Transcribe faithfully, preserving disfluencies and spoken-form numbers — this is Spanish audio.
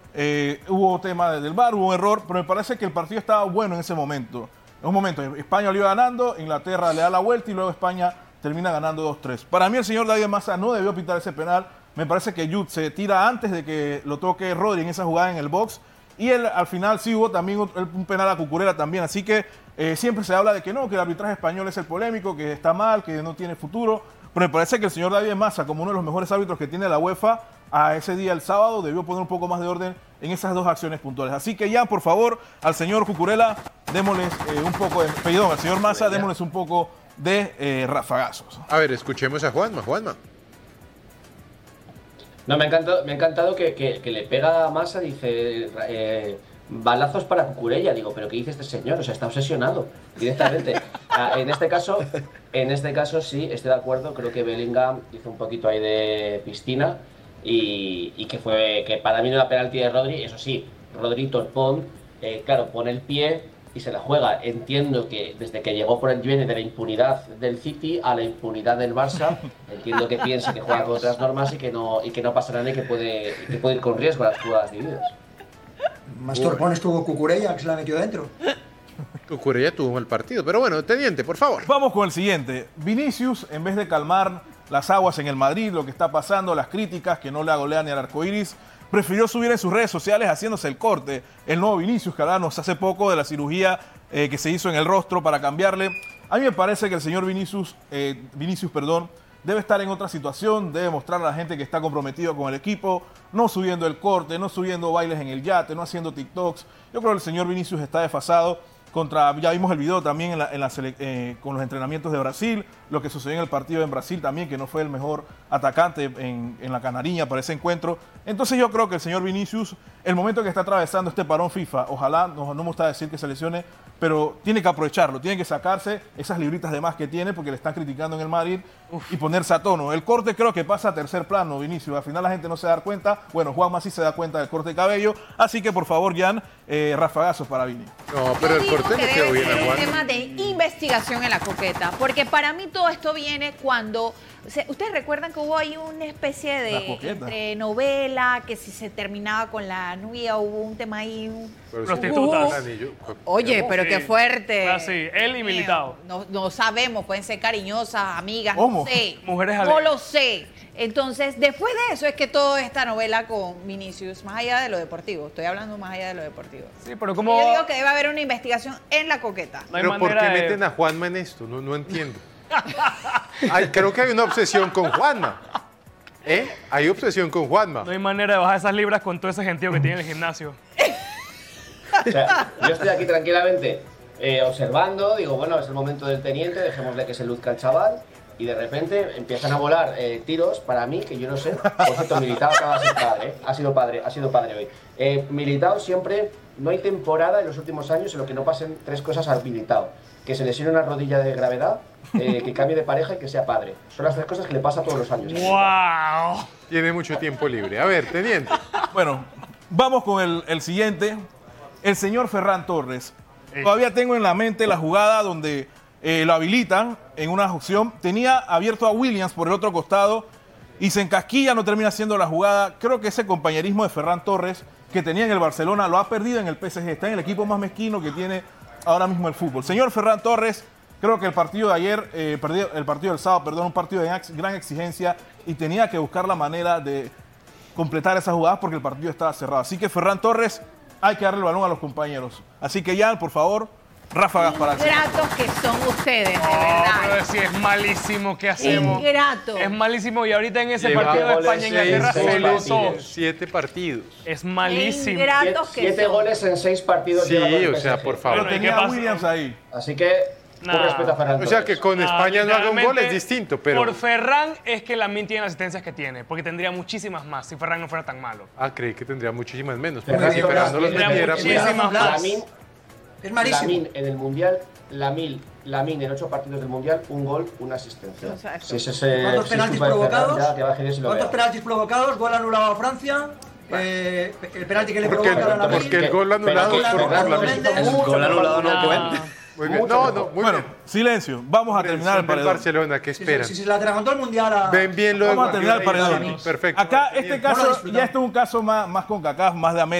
eh, hubo tema del V A R, hubo un error, pero me parece que el partido estaba bueno en ese momento. En un momento, España lo iba ganando, Inglaterra le da la vuelta y luego España termina ganando dos tres. Para mí el señor David Massa no debió pitar ese penal. Me parece que Jude se tira antes de que lo toque Rodri en esa jugada en el box. Y él, al final sí hubo también un penal a Cucurella también. Así que eh, siempre se habla de que no, que el arbitraje español es el polémico, que está mal, que no tiene futuro. Pero me parece que el señor David Massa, como uno de los mejores árbitros que tiene la UEFA, a ese día, el sábado, debió poner un poco más de orden en esas dos acciones puntuales. Así que ya, por favor, al señor Cucurella, démosles eh, un poco de... Perdón, al señor Massa, démosles un poco de eh, rafagazos. A ver, escuchemos a Juanma. Juanma. No, me ha encantado, me ha encantado que, que, que le pega a Massa, dice... Eh, balazos para Cucurella, digo, pero ¿qué dice este señor? O sea, está obsesionado directamente. Ah, en este caso, en este caso sí, estoy de acuerdo, creo que Bellingham hizo un poquito ahí de piscina y, y que fue que para mí no era penalti de Rodri, eso sí, Rodri Torpón, eh, claro, pone el pie y se la juega. Entiendo que desde que llegó por el viene de la impunidad del City a la impunidad del Barça, entiendo que piensa que juega con otras normas y que no y que no pasa nada y que puede, que puede ir con riesgo a las jugadas divididas. Más torpones tuvo Cucurella, que se la metió dentro. Cucurella tuvo el partido. Pero bueno, teniente, por favor. Vamos con el siguiente. Vinicius, en vez de calmar las aguas en el Madrid, lo que está pasando, las críticas, que no le agolea ni al arcoiris, prefirió subir en sus redes sociales haciéndose el corte. El nuevo Vinicius, que hablábamos hace poco de la cirugía eh, que se hizo en el rostro para cambiarle. A mí me parece que el señor Vinicius, eh, Vinicius, perdón, debe estar en otra situación, debe mostrar a la gente que está comprometido con el equipo, no subiendo el corte, no subiendo bailes en el yate, no haciendo TikToks. Yo creo que el señor Vinicius está desfasado. Contra, ya vimos el video también en la, en la eh, con los entrenamientos de Brasil, lo que sucedió en el partido en Brasil también, que no fue el mejor atacante en, en la Canariña para ese encuentro. Entonces yo creo que el señor Vinicius, el momento que está atravesando este parón FIFA, ojalá, no, no me gusta decir que se lesione, pero tiene que aprovecharlo, tiene que sacarse esas libritas de más que tiene porque le están criticando en el Madrid. Uf. Y ponerse a tono. El corte creo que pasa a tercer plano, Vinicius. Al final la gente no se da cuenta. Bueno, Juanma sí se da cuenta del corte de cabello. Así que por favor, Jan, eh, rafagazos para Vini. No, pero el corte le quedó bien a Juan. Es un tema de investigación en la coqueta. Porque para mí todo esto viene cuando... Ustedes recuerdan que hubo ahí una especie de entre novela, que si se terminaba con la novia, hubo un tema ahí. Un, prostitutas. Uh, oye, pero sí, qué fuerte. Así, él y Militao. No, no sabemos, pueden ser cariñosas, amigas, ¿Cómo? no sé. Mujeres no lo sé. Entonces, después de eso es que toda esta novela con Vinicius, más allá de lo deportivo, estoy hablando más allá de lo deportivo. Sí, pero como... Yo digo que debe haber una investigación en la coqueta. No pero ¿por qué de... meten a Juanma en esto? No, no entiendo. Ay, creo que hay una obsesión con Juanma. ¿Eh? Hay obsesión con Juanma. No hay manera de bajar esas libras con todo ese gentío que tiene en el gimnasio. O sea, yo estoy aquí tranquilamente eh, observando, digo, bueno, es el momento del teniente, dejémosle que se luzca el chaval. Y de repente empiezan a volar eh, tiros para mí, que yo no sé. Por cierto, Militao acaba de ser padre, ¿eh? Ha sido padre, ha sido padre hoy. Eh, Militao siempre, no hay temporada en los últimos años en lo que no pasen tres cosas al Militao. Que se lesione una rodilla de gravedad, eh, que cambie de pareja y que sea padre. Son las tres cosas que le pasa todos los años. ¡Wow! Tiene mucho tiempo libre. A ver, teniente. Bueno, vamos con el, el siguiente. El señor Ferran Torres. Sí. Todavía tengo en la mente la jugada donde eh, lo habilitan en una opción. Tenía abierto a Williams por el otro costado y se encasquilla, no termina haciendo la jugada. Creo que ese compañerismo de Ferran Torres que tenía en el Barcelona lo ha perdido en el P S G. Está en el equipo más mezquino que tiene ahora mismo el fútbol. Señor Ferran Torres, creo que el partido de ayer, eh, perdió, el partido del sábado, perdón, un partido de gran exigencia y tenía que buscar la manera de completar esas jugadas porque el partido estaba cerrado. Así que Ferran Torres, hay que darle el balón a los compañeros. Así que ya, por favor, ráfagas para el Ingratos que son ustedes, de oh, verdad. Pero si es malísimo, ¿qué hacemos? Ingrato. Es malísimo y ahorita en ese Lleva partido de España-Inglaterra se notó. Siete partidos. Es malísimo. Ingratos que Siete son. goles en seis partidos. Sí, o sea, por favor. Pero tenía a Williams ahí. Así que, nah. Un respeto a Ferran Torres. O sea, que con nah, España no haga un gol es distinto, pero... Por Ferran es que Lamine tiene las asistencias que tiene, porque tendría muchísimas más si Ferran no fuera tan malo. Ah, creí que tendría muchísimas menos. Ferran Porque si Ferran no los metiera... Muchísimas más. Lamine, es malísimo. Lamine en el Mundial, Lamine, Lamine en ocho partidos del Mundial, un gol, una asistencia. Si ese, ese, ¿Cuántos si penaltis provocados? Ya, que baje si lo ¿Cuántos vea. penaltis provocados? Gol anulado a Francia. Eh, el penalti que le provocaron a Lamine. Porque el gol anulado es por Lamine. El gol anulado no cuenta. Muy bien. No, no, muy bueno, bien. silencio. Vamos a terminar el paredón. Barcelona, ¿qué esperan? Si se la atragantó el Mundial a... Ven bien lo de Vamos a terminar el paredón. Perfecto. Acá, este caso, ya este es un caso más, más con CACAF, más de América.